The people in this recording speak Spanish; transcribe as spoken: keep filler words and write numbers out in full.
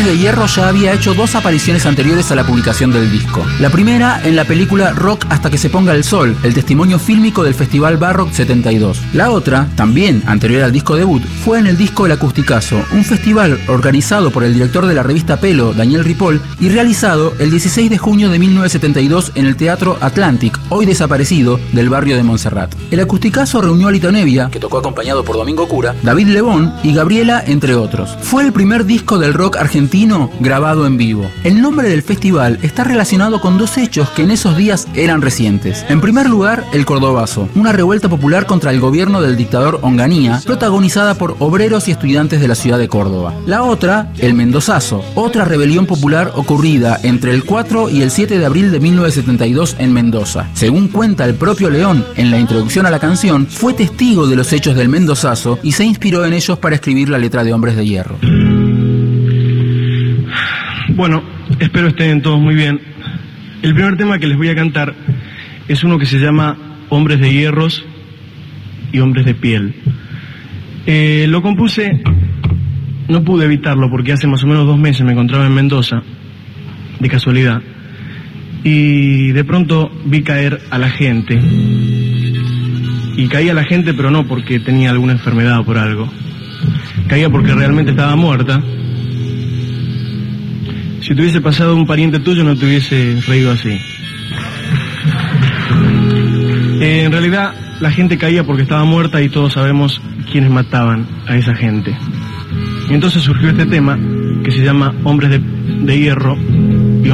Hombres de Hierro ya había hecho dos apariciones anteriores a la publicación del disco. La primera en la película Rock hasta que se ponga el sol, el testimonio fílmico del Festival Barrock setenta y dos. La otra, también anterior al disco debut, fue en el disco El Acusticazo, un festival organizado por el director de la revista Pelo, Daniel Ripoll, y realizado el dieciséis de junio de mil novecientos setenta y dos en el Teatro Atlantic, hoy desaparecido, del barrio de Montserrat. El Acusticazo reunió a Lito Nevia, que tocó acompañado por Domingo Cura, David Lebón y Gabriela, entre otros. Fue el primer disco del rock argentino grabado en vivo. El nombre del festival está relacionado con dos hechos que en esos días eran recientes. En primer lugar, el Cordobazo, una revuelta popular contra el gobierno del dictador Onganía, protagonizada por obreros y estudiantes de la ciudad de Córdoba. La otra, el Mendozazo, otra rebelión popular ocurrida entre el cuatro y el siete de abril de mil novecientos setenta y dos en Mendoza. Según cuenta el propio León en la introducción a la canción, fue testigo de los hechos del Mendozazo y se inspiró en ellos para escribir la letra de Hombres de Hierro. Bueno, espero estén todos muy bien. El primer tema que les voy a cantar es uno que se llama Hombres de Hierros y Hombres de Piel. Eh, lo compuse, no pude evitarlo porque hace más o menos dos meses me encontraba en Mendoza, de casualidad, y de pronto vi caer a la gente. Y caía la gente, pero no porque tenía alguna enfermedad o por algo. Caía porque realmente estaba muerta. Si te hubiese pasado un pariente tuyo no te hubiese reído así. Eh, en realidad la gente caía porque estaba muerta y todos sabemos quiénes mataban a esa gente. Y entonces surgió este tema que se llama Hombres de, de Hierro